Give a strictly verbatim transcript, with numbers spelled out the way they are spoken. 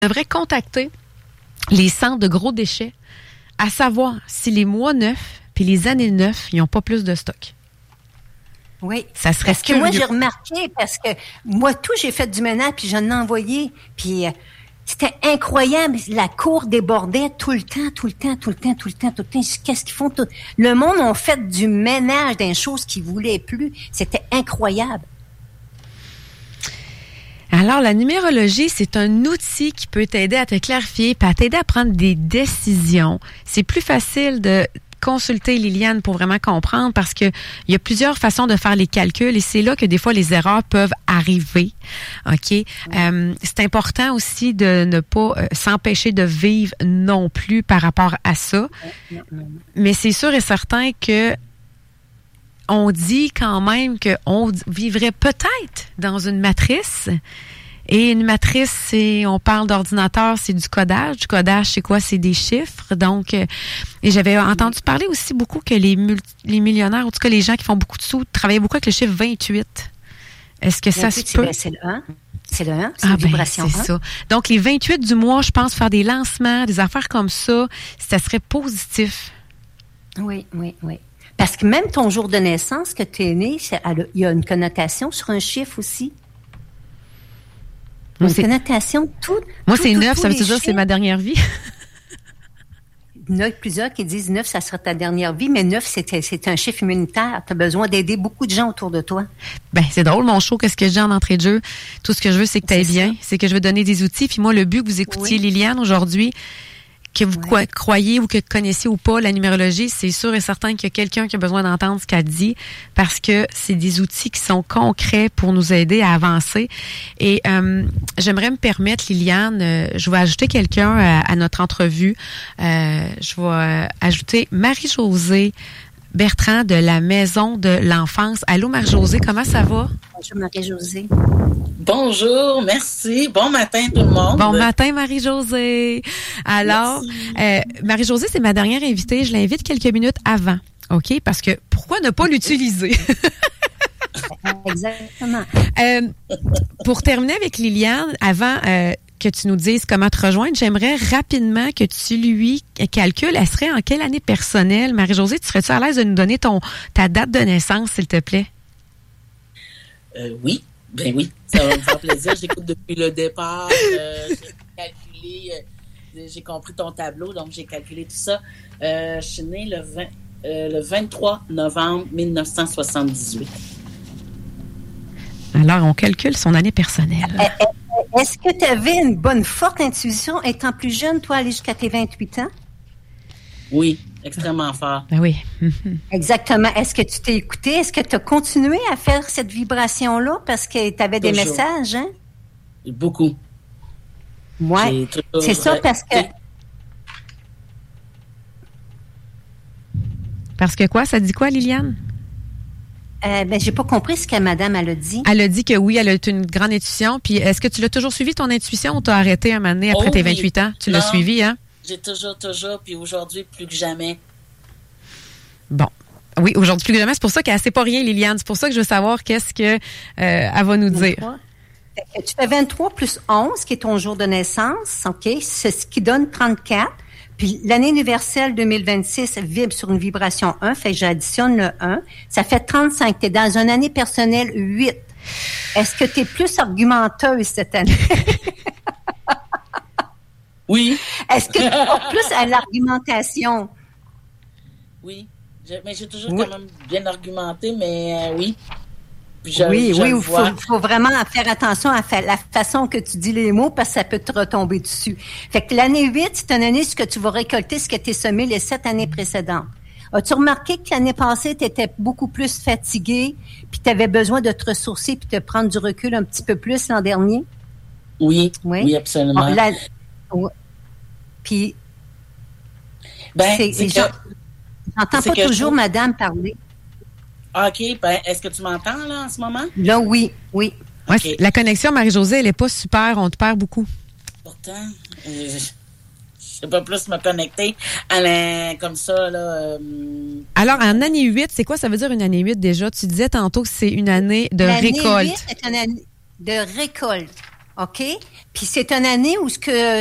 devrait contacter les centres de gros déchets à savoir si les mois neufs puis les années neufs, ils n'ont pas plus de stock. Oui. Ça serait parce que moi, j'ai remarqué, parce que moi, tout, j'ai fait du ménage, puis j'en ai envoyé, puis euh, c'était incroyable. La cour débordait tout le temps, tout le temps, tout le temps, tout le temps, tout le temps. Qu'est-ce qu'ils font? Tout... Le monde a fait du ménage dans des choses qu'ils voulaient plus. C'était incroyable. Alors, la numérologie, c'est un outil qui peut t'aider à te clarifier, puis à t'aider à prendre des décisions. C'est plus facile de consulter Liliane pour vraiment comprendre parce que il y a plusieurs façons de faire les calculs et c'est là que des fois les erreurs peuvent arriver. OK? Mm. Euh, c'est important aussi de ne pas euh, s'empêcher de vivre non plus par rapport à ça. Mm. Mm. Mais c'est sûr et certain que on dit quand même qu'on vivrait peut-être dans une matrice. Et une matrice, c'est, on parle d'ordinateur, c'est du codage. Du codage, c'est quoi? C'est des chiffres. Donc, euh, et j'avais entendu parler aussi beaucoup que les, multi, les millionnaires, en tout cas les gens qui font beaucoup de sous, travaillaient beaucoup avec le chiffre vingt-huit. Est-ce que ça se peut? C'est, c'est le un. C'est le un. C'est ah une ben, vibration c'est un. ça. Donc, les vingt-huit du mois, je pense, faire des lancements, des affaires comme ça, ça serait positif. Oui, oui, oui. Parce que même ton jour de naissance que tu es né, il y a une connotation sur un chiffre aussi. Moi, une c'est... connotation, tout. Moi, tout, c'est tout, neuf, tout ça veut dire chiffres. que c'est ma dernière vie. Il y en a plusieurs qui disent neuf, ça sera ta dernière vie, mais neuf, c'est, c'est un chiffre immunitaire. Tu as besoin d'aider beaucoup de gens autour de toi. Ben, c'est drôle, mon show, qu'est-ce que je dis en entrée de jeu? Tout ce que je veux, c'est que tu ailles bien. C'est que je veux donner des outils. Puis moi, le but que vous écoutiez oui. Liliane aujourd'hui, que vous oui. croyez ou que connaissiez ou pas la numérologie, c'est sûr et certain qu'il y a quelqu'un qui a besoin d'entendre ce qu'elle dit parce que c'est des outils qui sont concrets pour nous aider à avancer. Et euh, j'aimerais me permettre, Liliane, euh, je vais ajouter quelqu'un à, à notre entrevue. Euh, je vais euh, ajouter Marie-Josée Bertrand de la Maison de l'Enfance. Allô, Marie-Josée, comment ça va? Bonjour, Marie-Josée. Bonjour, merci. Bon matin, tout le monde. Bon matin, Marie-Josée. Alors, euh, Marie-Josée, c'est ma dernière invitée. Je l'invite quelques minutes avant, OK? Parce que pourquoi ne pas l'utiliser? Exactement. Euh, pour terminer avec Liliane, avant euh, que tu nous dises comment te rejoindre, j'aimerais rapidement que tu lui calcules, elle serait en quelle année personnelle? Marie-Josée, tu serais-tu à l'aise de nous donner ton ta date de naissance, s'il te plaît? Euh, oui, ben oui, ça va me faire plaisir. J'écoute depuis le départ. Euh, j'ai calculé, euh, j'ai compris ton tableau, donc j'ai calculé tout ça. Euh, je suis née le, vingt, euh, le vingt-trois novembre mille neuf cent soixante-dix-huit. Alors, on calcule son année personnelle. Est-ce que tu avais une bonne, forte intuition étant plus jeune, toi, aller jusqu'à tes vingt-huit ans? Oui, extrêmement fort. Ben oui. Exactement. Est-ce que tu t'es écouté? Est-ce que tu as continué à faire cette vibration-là parce que tu avais des messages, hein? Beaucoup. Oui, c'est ça parce que... Parce que quoi? Ça dit quoi, Liliane? Euh, ben, j'ai pas compris ce que madame, elle a dit. Elle a dit que oui, elle a eu une grande intuition. Puis, est-ce que tu l'as toujours suivi, ton intuition, ou t'as arrêté un moment donné après oh, tes oui. vingt-huit ans? Tu non, l'as suivi, hein? J'ai toujours, toujours, puis aujourd'hui, plus que jamais. Bon. Oui, aujourd'hui, plus que jamais. C'est pour ça qu'elle ne sait pas rien, Liliane. C'est pour ça que je veux savoir qu'est-ce qu'elle euh, va nous dire. Tu fais vingt-trois plus onze, qui est ton jour de naissance, OK? C'est ce qui donne trente-quatre. Puis l'année universelle deux mille vingt-six vibre sur une vibration un, fait que j'additionne le un. Ça fait trente-cinq. Tu es dans une année personnelle huit. Est-ce que tu es plus argumenteuse cette année? Oui. Est-ce que tu es plus à l'argumentation? Oui. Je, mais j'ai toujours oui. quand même bien argumenté, mais euh, oui. Je, oui, je oui, il faut, faut vraiment faire attention à fa- la façon que tu dis les mots parce que ça peut te retomber dessus. Fait que l'année huit, c'est une année où tu vas récolter ce que tu as semé les sept années précédentes. As-tu remarqué que l'année passée, tu étais beaucoup plus fatigué puis tu avais besoin de te ressourcer puis de prendre du recul un petit peu plus l'an dernier? Oui, oui, oui absolument. Bon, la, ouais. Puis, ben, c'est, c'est j'en, que, j'entends c'est pas toujours je... madame parler. OK, ben, est-ce que tu m'entends, là, en ce moment? Là, oui, oui. Ouais, okay. La connexion, Marie-Josée, elle n'est pas super. On te perd beaucoup. Pourtant, euh, je ne sais pas plus me connecter à la, comme ça, là. Euh... Alors, en année huit, c'est quoi ça veut dire une année huit déjà? Tu disais tantôt que c'est une année de L'année récolte. huit, c'est une année de récolte. OK? Puis c'est une année où ce que